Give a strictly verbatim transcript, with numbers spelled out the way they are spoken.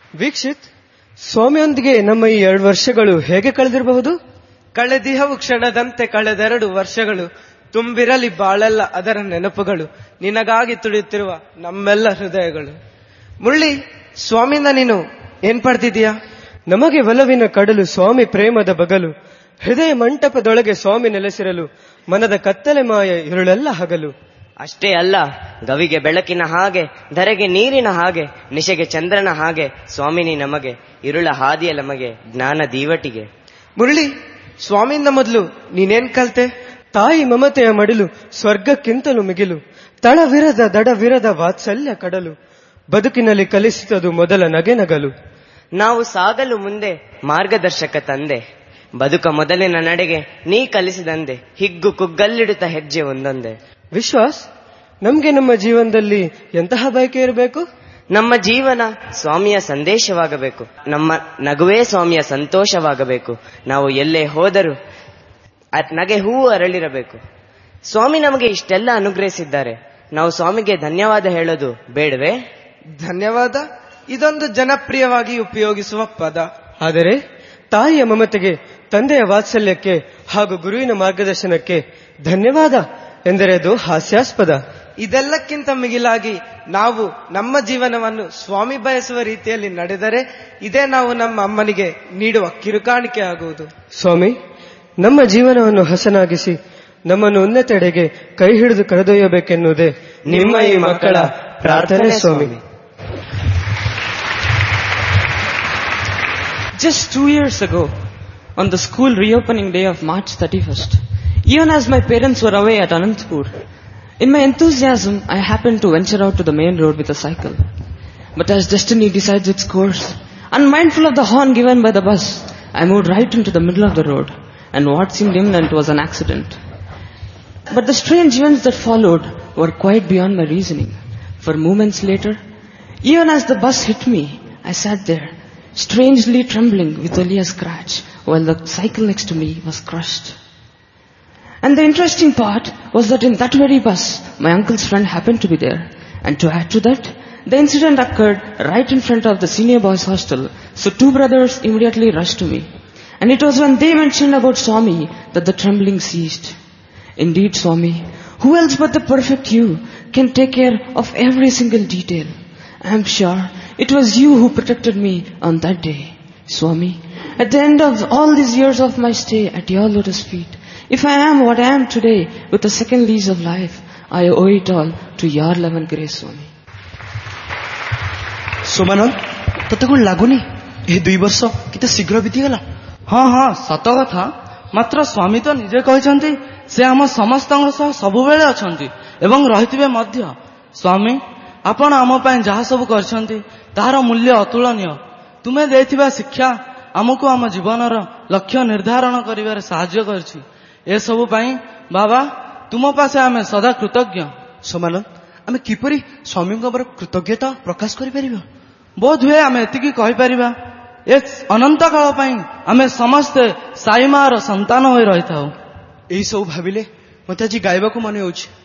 ವೀಕ್ಷಿತ್, ಸ್ವಾಮಿಯೊಂದಿಗೆ ನಮ್ಮ ಈ ಎರಡು ವರ್ಷಗಳು ಹೇಗೆ ಕಳೆದಿರಬಹುದು? ಕಳೆದಿಹವು ಕ್ಷಣದಂತೆ ಕಳೆದೆರಡು ವರ್ಷಗಳು. ತುಂಬಿರಲಿ ಬಾಳೆಲ್ಲ ಅದರ ನೆನಪುಗಳು, ನಿನಗಾಗಿ ತುಳಿಯುತ್ತಿರುವ ನಮ್ಮೆಲ್ಲ ಹೃದಯಗಳು. ಮುಳ್ಳಿ, ಸ್ವಾಮಿಯಿಂದ ನೀನು ಏನ್ ಪಡೆದಿದೀಯಾ? ನಮಗೆ ಒಲವಿನ ಕಡಲು ಸ್ವಾಮಿ ಪ್ರೇಮದ ಬಗಲು, ಹೃದಯ ಮಂಟಪದೊಳಗೆ ಸ್ವಾಮಿ ನೆಲೆಸಿರಲು, ಮನದ ಕತ್ತಲೆ ಮಾಯ ಇರುಳೆಲ್ಲ ಹಗಲು. ಅಷ್ಟೇ ಅಲ್ಲ, ಗವಿಗೆ ಬೆಳಕಿನ ಹಾಗೆ, ಧರೆಗೆ ನೀರಿನ ಹಾಗೆ, ನಿಶೆಗೆ ಚಂದ್ರನ ಹಾಗೆ ಸ್ವಾಮಿನಿ ನಮಗೆ, ಇರುಳ ಹಾದಿಯ ನಮಗೆ ಜ್ಞಾನ ದೀವಟಿಗೆ. ಮುರಳಿ, ಸ್ವಾಮಿಯಿಂದ ಮೊದಲು ನೀನೇನ್ ಕಲ್ತೆ? ತಾಯಿ ಮಮತೆಯ ಮಡಿಲು ಸ್ವರ್ಗಕ್ಕಿಂತಲೂ ಮಿಗಿಲು, ತಳವಿರದ ದಡವಿರದ ವಾತ್ಸಲ್ಯ ಕಡಲು, ಬದುಕಿನಲ್ಲಿ ಕಲಿಸಿತದು ಮೊದಲ ನಗೆ ನಗಲು. ನಾವು ಸಾಗಲು ಮುಂದೆ ಮಾರ್ಗದರ್ಶಕ ತಂದೆ, ಬದುಕ ಮೊದಲಿನ ನಡೆಗೆ ನೀ ಕಲಿಸಿದಂದೆ, ಹಿಗ್ಗು ಕುಗ್ಗಲ್ಲಿಡುತ್ತ ಹೆಜ್ಜೆ ಒಂದೊಂದೇ. ವಿಶ್ವಾಸ್, ನಮ್ಗೆ ನಮ್ಮ ಜೀವನದಲ್ಲಿ ಎಂತಹ ಬಯಕೆ ಇರಬೇಕು? ನಮ್ಮ ಜೀವನ ಸ್ವಾಮಿಯ ಸಂದೇಶವಾಗಬೇಕು, ನಮ್ಮ ನಗುವೇ ಸ್ವಾಮಿಯ ಸಂತೋಷವಾಗಬೇಕು. ನಾವು ಎಲ್ಲೇ ಹೋದರೂ ನಗೆ ಹೂವು ಅರಳಿರಬೇಕು. ಸ್ವಾಮಿ ನಮಗೆ ಇಷ್ಟೆಲ್ಲ ಅನುಗ್ರಹಿಸಿದ್ದಾರೆ, ನಾವು ಸ್ವಾಮಿಗೆ ಧನ್ಯವಾದ ಹೇಳೋದು ಬೇಡವೇ? ಧನ್ಯವಾದ ಇದೊಂದು ಜನಪ್ರಿಯವಾಗಿ ಉಪಯೋಗಿಸುವ ಪದ. ಆದರೆ ತಾಯಿಯ ಮಮತೆಗೆ, ತಂದೆಯ ವಾತ್ಸಲ್ಯಕ್ಕೆ ಹಾಗೂ ಗುರುವಿನ ಮಾರ್ಗದರ್ಶನಕ್ಕೆ ಧನ್ಯವಾದ ಎಂದರೆ ಅದು ಹಾಸ್ಯಾಸ್ಪದ. ಇದೆಲ್ಲಕ್ಕಿಂತ ಮಿಗಿಲಾಗಿ ನಾವು ನಮ್ಮ ಜೀವನವನ್ನು ಸ್ವಾಮಿ ಬಯಸುವ ರೀತಿಯಲ್ಲಿ ನಡೆದರೆ ಇದೇ ನಾವು ನಮ್ಮ ಅಮ್ಮನಿಗೆ ನೀಡುವ ಕಿರುಕಾಣಿಕೆ ಆಗುವುದು. ಸ್ವಾಮಿ, ನಮ್ಮ ಜೀವನವನ್ನು ಹಸನಾಗಿಸಿ ನಮ್ಮನ್ನು ಉನ್ನತೆಡೆಗೆ ಕೈ ಹಿಡಿದು ಕರೆದೊಯ್ಯಬೇಕೆನ್ನುವುದೇ ನಿಮ್ಮ ಈ ಮಕ್ಕಳ ಪ್ರಾರ್ಥನೆ ಸ್ವಾಮಿ. Just two years ago, on the school reopening day of March thirty-first, even as my parents were away at Anantapur, in my enthusiasm, I happened to venture out to the main road with a cycle. But as destiny decides its course, unmindful of the horn given by the bus, I moved right into the middle of the road, and what seemed imminent was an accident. But the strange events that followed were quite beyond my reasoning. For moments later, even as the bus hit me, I sat there, strangely trembling with only a scratch, while the cycle next to me was crushed. And the interesting part was that in that very bus, my uncle's friend happened to be there. And to add to that, the incident occurred right in front of the senior boys' hostel, so two brothers immediately rushed to me. And it was when they mentioned about Swami that the trembling ceased. Indeed, Swami, who else but the perfect you can take care of every single detail? I am sure it was you who protected me on that day. Swami, at the end of all these years of my stay at your lotus feet, if I am what I am today with a second lease of life, I owe it all to your love and grace, Swami. ସୋମାନନ୍ଦ, ତତେ କଣ ଲାଗୁନି ଏହି ଦୁଇ ବର୍ଷ କେତେ ଶୀଘ୍ର ବିତିଗଲା? ହଁ ହଁ ସତ କଥା, ମାତ୍ର ସ୍ୱାମୀ ତ ନିଜେ କହିଛନ୍ତି ସେ ଆମ ସମସ୍ତଙ୍କ ସହ ସବୁବେଳେ ଅଛନ୍ତି ଏବଂ ରହିଥିବେ ମଧ୍ୟ. ସ୍ୱାମୀ, ଆପଣ ଆମ ପାଇଁ ଯାହା ସବୁ କରିଛନ୍ତି ତାହାର ମୂଲ୍ୟ ଅତୁଳନୀୟ. ତୁମେ ଦେଇଥିବା ଶିକ୍ଷା ଆମକୁ ଆମ ଜୀବନର ଲକ୍ଷ୍ୟ ନିର୍ଦ୍ଧାରଣ କରିବାରେ ସାହାଯ୍ୟ କରିଛି. ଏସବୁ ପାଇଁ ବାବା ତୁମ ପାଖେ ଆମେ ସଦା କୃତଜ୍ଞ. ସୋମାନନ୍ଦ, ଆମେ କିପରି ସ୍ୱାମୀଙ୍କ ଉପରେ କୃତଜ୍ଞତା ପ୍ରକାଶ କରିପାରିବା? ବୋଧ ହୁଏ ଆମେ ଏତିକି କହିପାରିବା, ଏ ଅନନ୍ତ କାଳ ପାଇଁ ଆମେ ସମସ୍ତେ ସାଇ ମାର ସନ୍ତାନ ହୋଇ ରହିଥାଉ. ଏହିସବୁ ଭାବିଲେ ମୋତେ ଆଜି ଗାଇବାକୁ ମନେ ହେଉଛି.